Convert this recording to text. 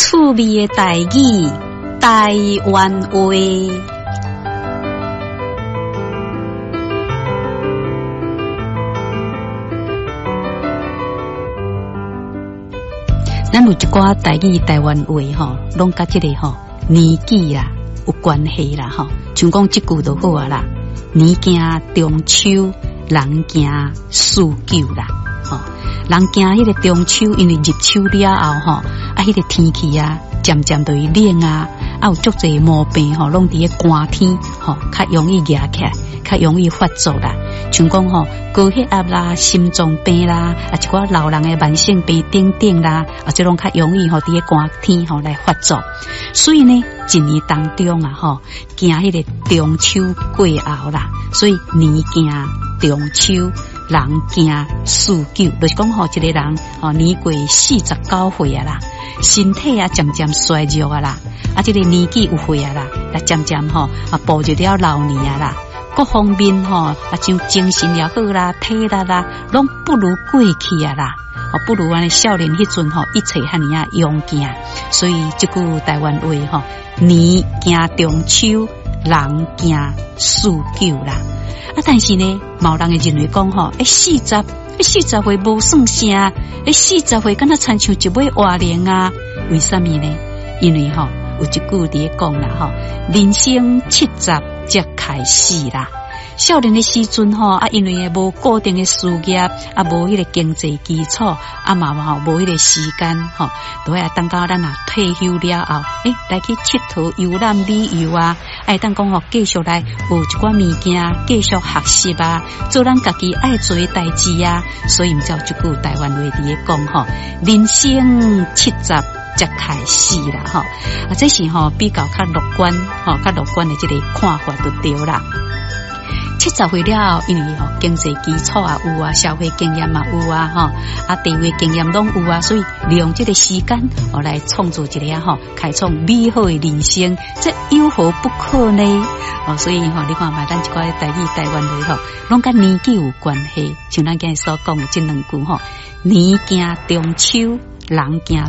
趣味的台语，台湾话。咱有一寡台语台湾话吼，拢甲这个吼年纪啦有关系啦吼。像讲这句就好啊啦，年行中秋，人行四九啦。吼，人行迄个中秋，因为入秋了后吼，迄个天气啊，渐渐就会冷啊，有足侪毛病吼，拢伫个寒天吼，较容易压起来，较容易发作啦。像讲吼，高血压啦、心脏病啦，一寡老人的慢性病等等啦，这拢较容易吼伫个寒天吼来发作。所以呢，一年当中啊吼，行迄个中秋过后啦，所以年行中秋。人行四九，就是讲吼，一个人吼年过49岁啊啦，身体啊渐渐衰弱啊啦，这个年纪有岁啊啦，渐渐吼步入了老年啊啦，各方面吼像精神也好啦、体力啦，拢不如过去啊啦，不如安尼少年迄阵吼一切遐尼啊勇健，所以这句台湾话吼，年行中秋，人行四九啦。但是呢，某人会认为讲吼，40岁无算啥，40岁敢若亲像一尾活灵啊？为什么呢？因为吼有一句伫讲啦吼，人生70才开始啦。少年的时阵吼，因为无固定的事业，无迄个经济基础，嘛无迄个时间吼，都要等到咱退休了后，来去佚佗、游览、旅游啊，当讲吼继续来有一寡物件，继续学习啊，做咱家己爱做的代志啊，所以毋才有一句台湾话伫讲吼，人生70才开始啦吼，这是吼比较乐观吼，较乐观的这个看法就对啦。70岁了后，因为吼经济基础啊有啊，社会经验嘛有啊，地位经验拢有啊，所以利用这个时间来创造一个吼开创美好的人生，这有何不可呢？所以吼你看嘛，咱一寡台语台湾话吼，拢跟年纪有关系，像咱今日所讲的这两句吼，年行中秋，人行